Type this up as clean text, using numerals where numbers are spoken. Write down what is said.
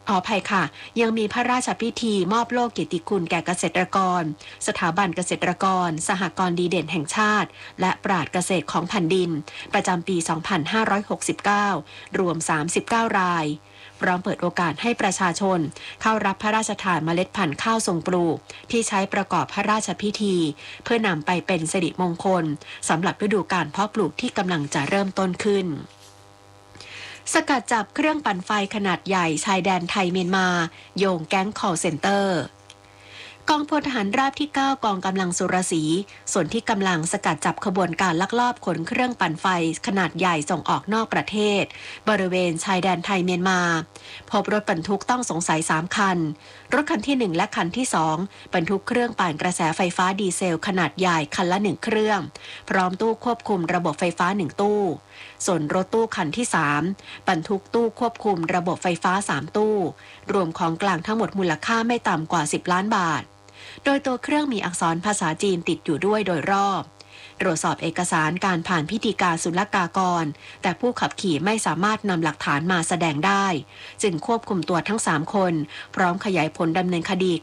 ขออภัยค่ะยังมีพระราชพิธีมอบโล่เกียรติคุณแก่เกษตรกรสถาบันเกษตรกรสหกรณ์ดีเด่นแห่งชาติและปราชญ์เกษตรของแผ่นดินประจำปี 2569 รวม 39 รายพร้อมเปิดโอกาสให้ประชาชนเข้ารับพระราชทานเมล็ดพันธุ์ข้าวทรงปลูกที่ใช้ประกอบพระราชพิธีเพื่อนำไปเป็นสิริมงคลสำหรับฤดูกาลเพาะปลูกที่กำลังจะเริ่มต้นขึ้นสกัดจับเครื่องปั่นไฟขนาดใหญ่ชายแดนไทยเมียนมาโยงแก๊ง call center กองพลทหารราบที่ 9 กองกำลังสุรศรีส่วนที่กำลังสกัดจับขบวนการลักลอบขนเครื่องปั่นไฟขนาดใหญ่ส่งออกนอกประเทศบริเวณชายแดนไทยเมียนมาพบรถบรรทุกต้องสงสัย3คันรถคันที่1และคันที่2บรรทุกเครื่องปั่นกระแสไฟฟ้าดีเซลขนาดใหญ่คันละ1เครื่องพร้อมตู้ควบคุมระบบไฟฟ้า1ตู้ส่วนรถตู้คันที่3บรรทุกตู้ควบคุมระบบไฟฟ้า3ตู้รวมของกลางทั้งหมดมูลค่าไม่ต่ำกว่า10 ล้านบาทโดยตัวเครื่องมีอักษรภาษาจีนติดอยู่ด้วยโดยรอบตรวจสอบเอกสารการผ่านพิธีการศุลกากรแต่ผู้ขับขี่ไม่สามารถนำหลักฐานมาแสดงได้จึงควบคุมตัวทั้ง3คนพร้อมขยายผลดำเนินคดี